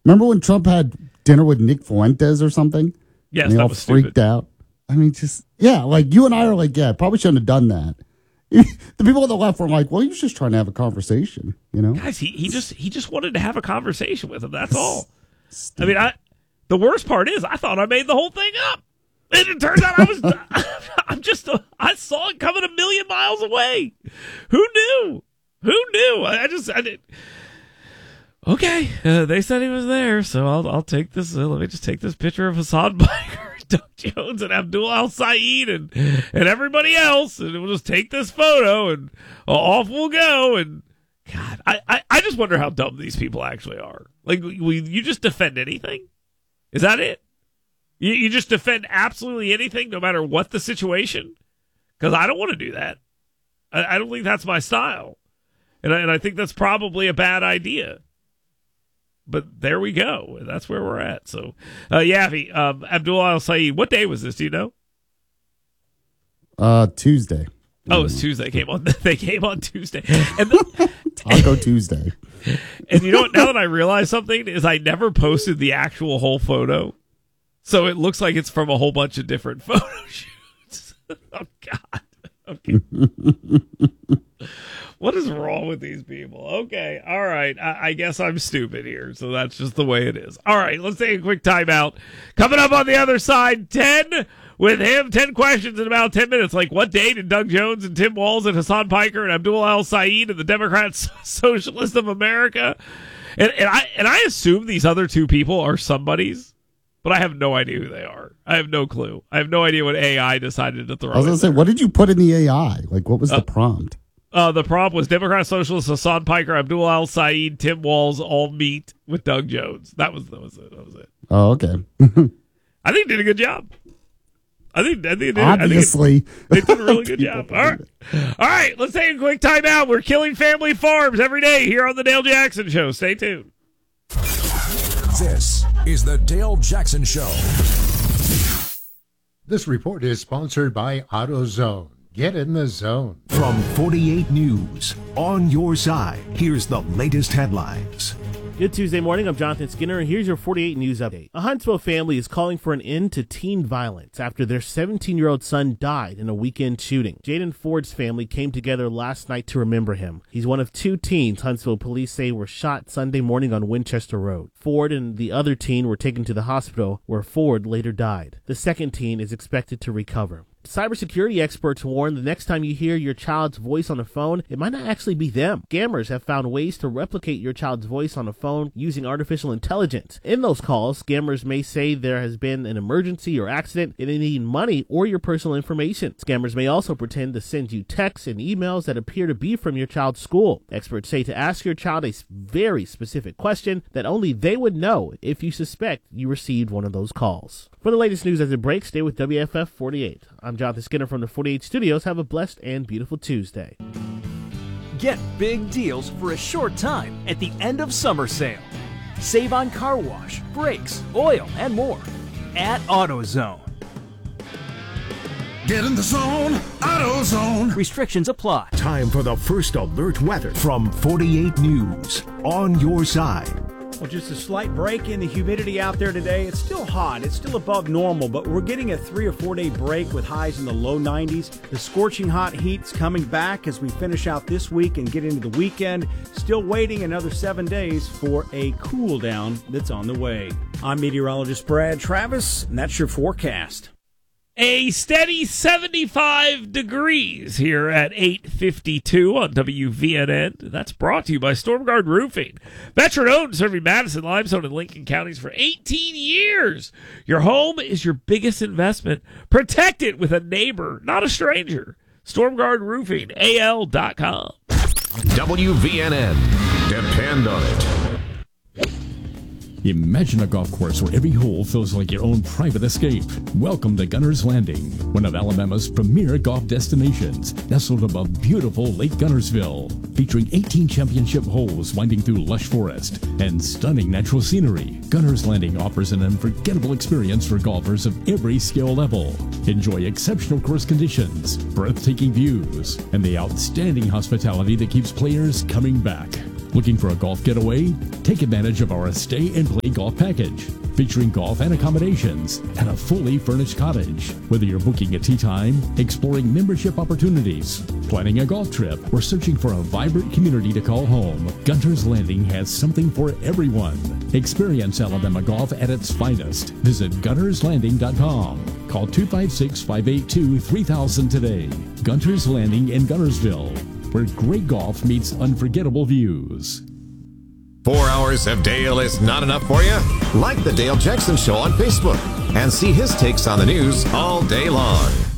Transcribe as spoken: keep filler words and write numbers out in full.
Remember when Trump had dinner with Nick Fuentes or something? Yes, and they that all was freaked stupid. out. I mean, just, yeah, like you and I are like, yeah, probably shouldn't have done that. The people on the left were like, well, he was just trying to have a conversation, you know? Guys, he, he just he just wanted to have a conversation with him. That's all. Stupid. I mean, I the worst part is I thought I made the whole thing up. And it turns out I was, I'm just, a, I saw it coming a million miles away. Who knew? Who knew? I, I just, I did. Okay, uh, they said he was there, so I'll I'll take this. Uh, let me just take this picture of Hassan Piker, Doug Jones, and Abdul Al Saeed, and and everybody else, and we'll just take this photo, and uh, off we'll go. And God, I, I, I just wonder how dumb these people actually are. Like, we, you just defend anything? Is that it? You, you just defend absolutely anything, no matter what the situation? Because I don't want to do that. I, I don't think that's my style, and I, and I think that's probably a bad idea. But there we go. That's where we're at. So, uh, Yavi, um, Abdul Al Saeed, what day was this? Do you know? Uh, Tuesday. Oh, it's Tuesday. They came on. They came on Tuesday. And the, Taco Tuesday. And you know what? Now that I realize something is, I never posted the actual whole photo, so it looks like it's from a whole bunch of different photo shoots. Oh God. Okay. What is wrong with these people? Okay, all right. I, I guess I'm stupid here, so that's just the way it is. All right, let's take a quick timeout. Coming up on the other side, ten with him, ten questions in about ten minutes. Like, what day did Doug Jones and Tim Walz and Hassan Piker and Abdul Al Saeed and the Democrats Socialist of America? And, and I and I assume these other two people are somebodies, but I have no idea who they are. I have no clue. I have no idea what A I decided to throw. I was going to say, what did you put in the A I? Like, what was uh, the prompt? Uh, the prompt was Democrat Socialist Hassan Piker, Abdul Al Saeed, Tim Walz all meet with Doug Jones. That was that was it. That was it. Oh, okay. I think they did a good job. I think, I think they, obviously I think it, they did a really good job. All right, all right. Let's take a quick time out. We're killing family farms every day here on the Dale Jackson Show. Stay tuned. This is the Dale Jackson Show. This report is sponsored by AutoZone. Get in the zone. From forty-eight News, on your side, here's the latest headlines. Good Tuesday morning, I'm Jonathan Skinner, and here's your forty-eight News update. A Huntsville family is calling for an end to teen violence after their seventeen-year-old son died in a weekend shooting. Jaden Ford's family came together last night to remember him. He's one of two teens Huntsville police say were shot Sunday morning on Winchester Road. Ford and the other teen were taken to the hospital, where Ford later died. The second teen is expected to recover. Cybersecurity experts warn the next time you hear your child's voice on a phone, it might not actually be them. Scammers have found ways to replicate your child's voice on a phone using artificial intelligence. In those calls, scammers may say there has been an emergency or accident and they need money or your personal information. Scammers may also pretend to send you texts and emails that appear to be from your child's school. Experts say to ask your child a very specific question that only they would know if you suspect you received one of those calls. For the latest news as it breaks, stay with W F F forty-eight. I'm Jonathan Skinner from the forty-eight Studios. Have a blessed and beautiful Tuesday. Get big deals for a short time at the end of summer sale. Save on car wash, brakes, oil, and more at AutoZone. Get in the zone, AutoZone. Restrictions apply. Time for the first alert weather from forty-eight News, on your side. Well, just a slight break in the humidity out there today. It's still hot. It's still above normal, but we're getting a three or four day break with highs in the low nineties. The scorching hot heat's coming back as we finish out this week and get into the weekend. Still waiting another seven days for a cool down that's on the way. I'm meteorologist Brad Travis, and that's your forecast. A steady seventy-five degrees here at eight fifty-two on W V N N. That's brought to you by Stormguard Roofing. Veteran-owned, serving Madison, Limestone, and Lincoln counties for eighteen years. Your home is your biggest investment. Protect it with a neighbor, not a stranger. Stormguard Roofing, A L dot com. W V N N. Depend on it. Imagine a golf course where every hole feels like your own private escape. Welcome to Gunner's Landing, one of Alabama's premier golf destinations, nestled above beautiful Lake Gunnersville, featuring eighteen championship holes winding through lush forest and stunning natural scenery. Gunner's Landing offers an unforgettable experience for golfers of every skill level. Enjoy exceptional course conditions, breathtaking views, and the outstanding hospitality that keeps players coming back. Looking for a golf getaway? Take advantage of our Stay and Play Golf Package, featuring golf and accommodations and a fully furnished cottage. Whether you're booking a tee time, exploring membership opportunities, planning a golf trip, or searching for a vibrant community to call home, Gunter's Landing has something for everyone. Experience Alabama golf at its finest. Visit gunners landing dot com. Call two five six, five eight two, three thousand today. Gunter's Landing in Guntersville, where great golf meets unforgettable views. Four hours of Dale is not enough for you? Like the Dale Jackson Show on Facebook and see his takes on the news all day long.